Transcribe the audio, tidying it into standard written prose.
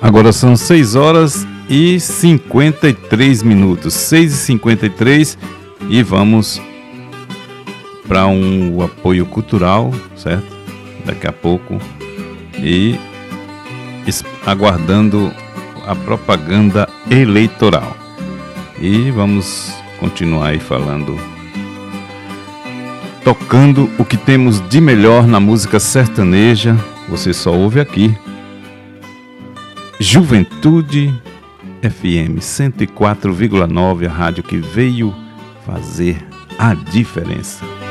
Agora são 6 horas e 53 minutos, 6h53, e vamos para um apoio cultural, certo? Daqui a pouco, e aguardando a propaganda eleitoral. E vamos continuar aí falando, tocando o que temos de melhor na música sertaneja. Você só ouve aqui, Juventude FM 104,9, a rádio que veio fazer a diferença.